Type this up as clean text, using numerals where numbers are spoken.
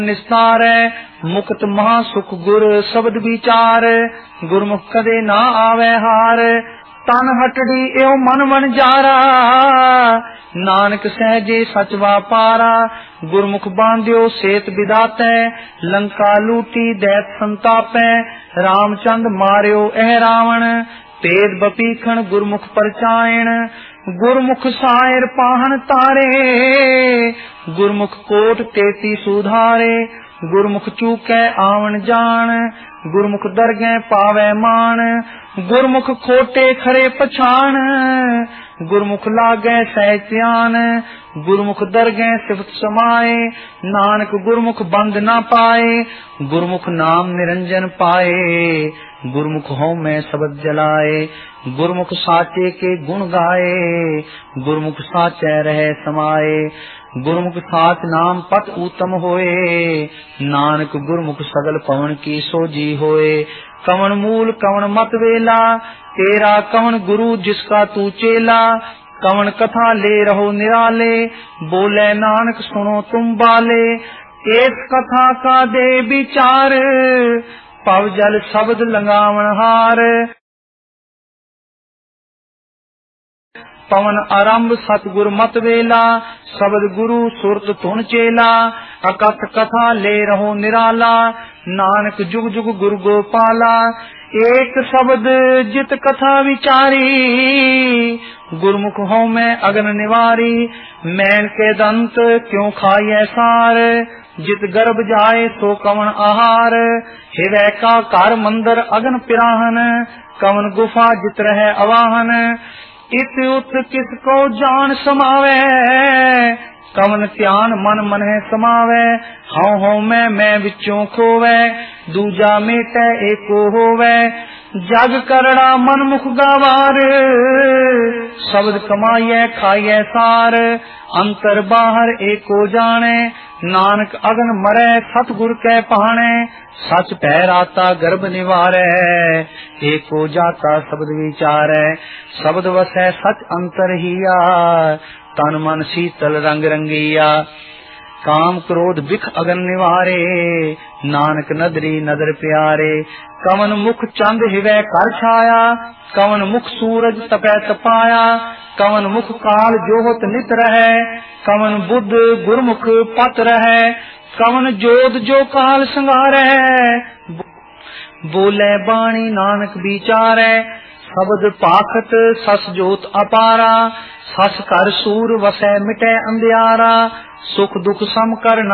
निस्तारै मुक्त महासुख गुर शब्द विचार गुरमुख कदे ना आवे हार तन हटड़ी एव मन मन जारा नानक सहजे सच वापारा गुरमुख बांध्यो सेत विदातै लंका लूटी दैत संतापै रामचंद मार्यो एह रावण भेद बपीखण गुरमुख परचायण गुरमुख सायर पाहन तारे गुरमुख कोट तेती सुधारे गुरमुख चूकै आवन जान गुरमुख दरगै पावै मान गुरमुख खोटे खरे पछाण गुरमुख लागै सहज ध्यान गुरमुख दरगै सिफत समाए नानक गुरमुख बंद ना पाए गुरमुख नाम निरंजन पाए गुरमुख हों मैं शब्द जलाए गुरमुख साचे के गुण गाए गुरमुख साचे रहे समाए गुरमुख साच नाम पत उत्तम होए नानक गुरमुख सगल पवन की सोजी होए कवन मूल कवन मत वेला तेरा कवन गुरु जिसका तू चेला कवन कथा ले रहो निराले बोले नानक सुनो तुम बाले एक कथा का दे विचार पव जल शब्द लंगावन हार पवन आरंभ सतगुर मत वेला शब्द गुरु सुरत धुन चेला अकथ कथा ले रहो निराला नानक जुग जुग गुरु गोपाला एक शब्द जित कथा विचारी गुरमुख हो मैं अगन निवारी मैन के दंत क्यों खाए सार जित गर्भ जाए सो कवन आहार हिवै का कार मंदर अगन पिराहन कवन गुफा जित रहे अवाहन इत उत किसको जान समावे कवन ध्यान मन मन है समावे हाँ मैं विचों खोवे दूजा मेटे एको होवे जग करड़ा मन मुख गवार शब्द कमाइए खाइए सार अंतर बाहर एको जाने नानक अगन मरे सतगुर कै पाने सच पैराता गर्भ निवारै एको जाता शब्द विचारै शब्द वसै सच अंतर हिया तन मन शीतल रंग रंगिया काम क्रोध बिख अगन निवारे नानक नदरी नदर प्यारे कवन मुख चंद हिवै कर छाया कवन मुख सूरज तपै तपाया कवन मुख काल जोहत नित रहे कवन बुद्ध गुरमुख पत रहे कवन जोत जो काल संगारै बोले बाणी नानक विचारै शब्द पाखत सस जोत अपारा सस कर सूर वसै मिटै अंधियारा सुख दुख सम कर